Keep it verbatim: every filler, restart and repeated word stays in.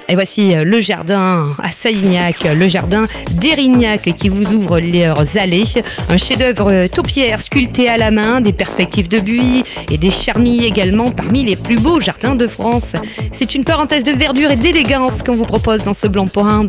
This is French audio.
Et voici le jardin à Salignac, le jardin d'Érignac qui vous ouvre leurs allées. Un chef-d'œuvre taupière sculpté à la main, des perspectives de buis et des charmilles également parmi les plus beaux jardins de France. C'est une parenthèse de verdure et d'élégance qu'on vous propose dans ce blanc pour un.